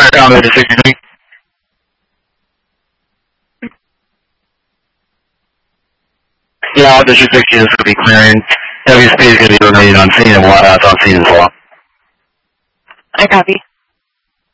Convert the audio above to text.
Fire comment to 63. Yeah, District 60 is going to be clearing. WSP is going to be remaining on scene and Watt on scene as well. I copy.